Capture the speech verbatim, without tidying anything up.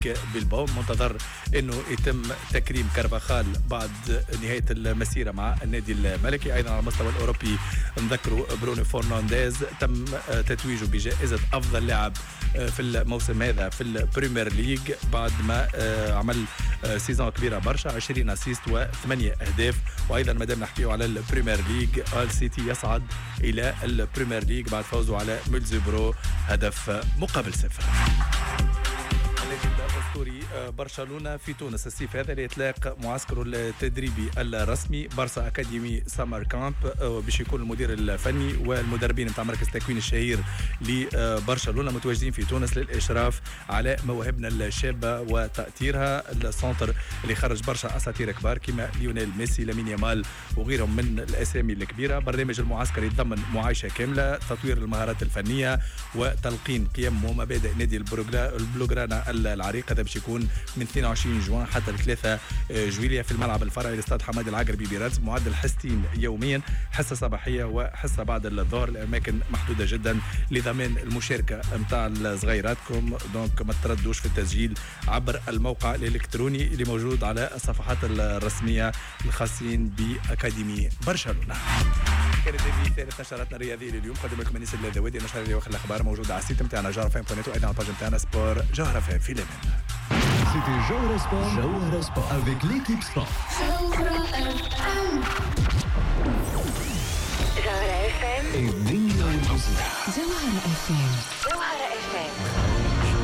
بلباو. منتظر انه يتم تكريم كارفاخال بعد نهايه المسيره مع النادي الملكي. ايضا على المستوى الاوروبي نذكروا برونو فرنانديز تم تتويجه بجائزه افضل لاعب في الموسم هذا في البريمير ليج بعد ما عمل سيزون كبيره برشا، عشرين اسيست وثمانيه اهداف. وايضا ما دام نحكيو على البريمير ليج، ال سيتي يصعد الى البريمير ليج بعد فوزه على ميلزبرو هدف مقابل صفر. أسطوري برشلونة في تونس الصيف هذا لإطلاق معسكره التدريبي الرسمي بارسا أكاديمي سامر كامب، باش يكون المدير الفني والمدربين نتاع مركز التكوين الشهير لبرشلونة متواجدين في تونس للإشراف على مواهبنا الشابة وتأثيرها. السنتر اللي خرج برشا أساطير كبار كما ليونيل ميسي، لامين يامال وغيرهم من الأسامي الكبيرة. برنامج المعسكر يتضمن معايشة كاملة، تطوير المهارات الفنية وتلقين قيم ومبادئ نادي البلوغرانا العريق. هذا باش يكون من اثنين وعشرين جوان حتى ثلاثة جويلية في الملعب الفرعي لاستاد حمادي العقربي برادس. معدل حصتين يوميا، حصة صباحية وحصة بعد الظهر. الأماكن محدودة جدا لضمان المشاركة متاع صغيراتكم، دونك ما تردوش في التسجيل عبر الموقع الإلكتروني اللي موجود على الصفحات الرسمية الخاصين بأكاديمية برشلونة. كانت هذه ثالث نشراتنا الرياضية لليوم. قدم لكم أنيس الذوادي. النشرة الرياضية واخر الأخبار موجودة على السيت نتاعنا جوهرة فام بوينت وأيضا على الباج نتاعنا سبور جوهرة فام. في الأمان. C'était Jawhara Sport. Jawhara Sport avec l'équipe Sport. Jawhara F M. الدنيا والمزيكا. Jawhara F M. Jawhara F M.